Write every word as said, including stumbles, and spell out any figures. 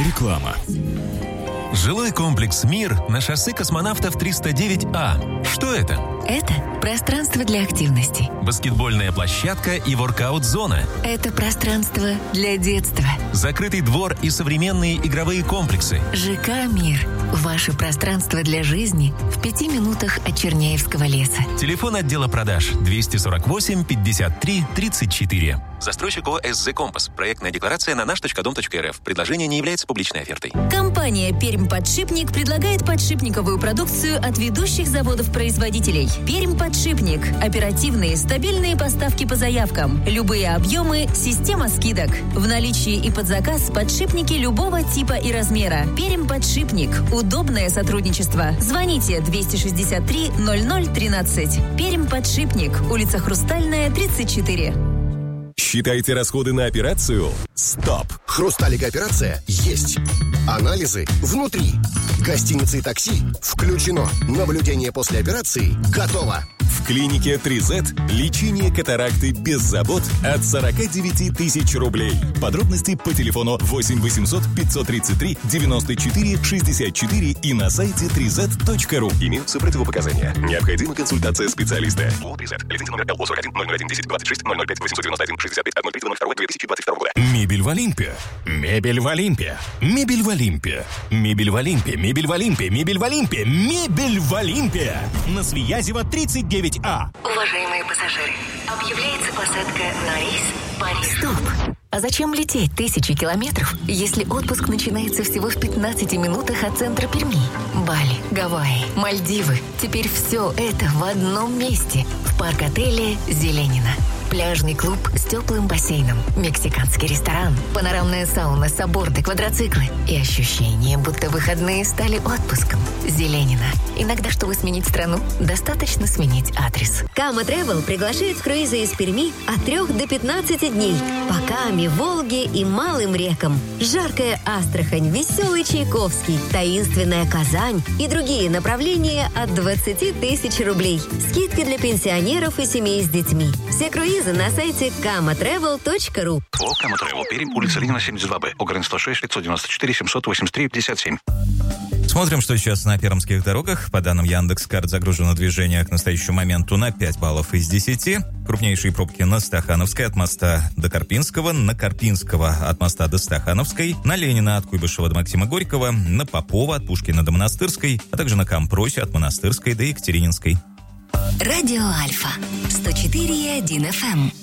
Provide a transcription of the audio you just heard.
Реклама. Жилой комплекс «Мир» на шоссе Космонавтов триста девять А. Что это? Это пространство для активности. Баскетбольная площадка и воркаут-зона. Это пространство для детства. Закрытый двор и современные игровые комплексы. ЖК «Мир». Ваше пространство для жизни в пяти минутах от Черняевского леса. Телефон отдела продаж двести сорок восемь пятьдесят три тридцать четыре. Застройщик ООО «СЗ Компас». Проектная декларация на наш точка дом точка эр эф. Предложение не является публичной офертой. Компания «Пермь-Подшипник» предлагает подшипниковую продукцию от ведущих заводов-производителей. «Пермь-Подшипник». Оперативные, стабильные поставки по заявкам. Любые объемы, система скидок. В наличии и под заказ подшипники любого типа и размера. «Пермь-Подшипник». Удобное сотрудничество. Звоните двести шестьдесят три ноль ноль тринадцать. «Пермь-Подшипник». Улица Хрустальная, тридцать четыре. Считайте расходы на операцию? Стоп! Хрусталик операция есть. Анализы внутри. Гостиницы и такси включено. Наблюдение после операции готово. В клинике три зет лечение катаракты без забот от сорок девять тысяч рублей. Подробности по телефону восемь восемьсот пятьсот тридцать три девяносто четыре шестьдесят четыре и на сайте три зет точка ру. Имеются противопоказания. Необходима консультация специалиста. Мебель в Олимпе. Мебель в Олимпе. Мебель в Олимпе. Мебель в Олимпе. Мебель в Олимпе. Мебель в Олимпе. Мебель в Олимпе. На Свиязева тридцать девять А. Уважаемые пассажиры, объявляется посадка на рейс Париж. Стоп! А зачем лететь тысячи километров, если отпуск начинается всего в пятнадцати минутах от центра Перми? Бали, Гавайи, Мальдивы. Теперь все это в одном месте. В парк-отеле «Зеленина». Пляжный клуб с теплым бассейном, мексиканский ресторан, панорамная сауна, сабборды, квадроциклы и ощущение, будто выходные стали отпуском. Зеленина. Иногда, чтобы сменить страну, достаточно сменить адрес. Кама Travel приглашает в круизы из Перми от трех до пятнадцати дней. По Каме, Волге и малым рекам. Жаркая Астрахань, веселый Чайковский, таинственная Казань и другие направления от двадцати тысяч рублей. Скидки для пенсионеров и семей с детьми. Все круизы на сайте кама трэвел точка ру. ООО «Кама Travel», Пермь, улица Ленина, семьдесят два Б, ОГРН сто шесть пятьсот девяносто четыре семьсот восемьдесят три пятьдесят семь. Смотрим, что сейчас на пермских дорогах. По данным Яндекс.Карт, загружено движение к настоящему моменту на пять баллов из десяти. Крупнейшие пробки на Стахановской от моста до Карпинского, на Карпинского от моста до Стахановской, на Ленина от Куйбышева до Максима Горького, на Попова от Пушкина до Монастырской, а также на Кампросе от Монастырской до Екатерининской. Радио Альфа. сто четыре и один эф эм.